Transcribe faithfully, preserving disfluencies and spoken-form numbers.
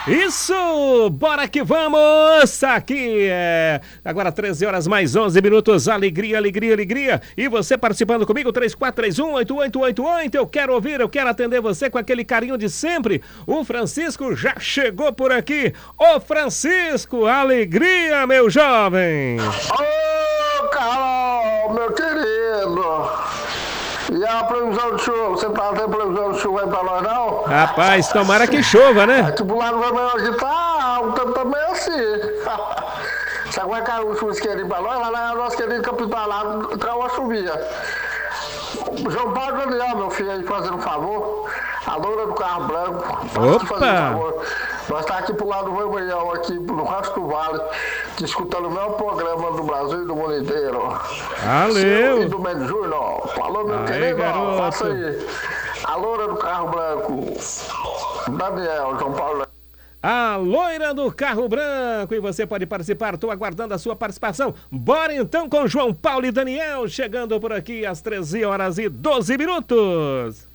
Isso! Bora que vamos! Aqui é agora treze horas mais onze minutos. Alegria, alegria, alegria. E você participando comigo, três quatro três um, oito oito oito oito. Eu quero ouvir, eu quero atender você com aquele carinho de sempre. O Francisco já chegou por aqui. Ô Francisco, alegria, meu jovem! Ô, Carol, meu querido! E a previsão de chuva? Você tá tendo previsão de chuva aí pra nós, não? Rapaz, tomara que chova, né? Aqui pro lado do Vermelho aqui tá, o tempo também é assim. Sabe como é que caiu o chuvesqueirinho pra nós? Lá na nossa querida capital, lá caiu uma chuvinha. O João Paulo Daniel, meu filho, aí fazendo um favor. A loura do carro branco. Opa! Fazendo um favor. Nós tá aqui pro lado do Vermelhão, aqui no Rastro do Vale, escutando o meu programa do Brasil e do mundo inteiro. Valeu! E do Mendes Júnior. Falou, meu Aí, querido, garoto. faça aí. A loura do carro branco. Daniel, João Paulo. A loira do carro branco. E você pode participar, estou aguardando a sua participação. Bora então com João Paulo e Daniel, chegando por aqui às treze horas e doze minutos.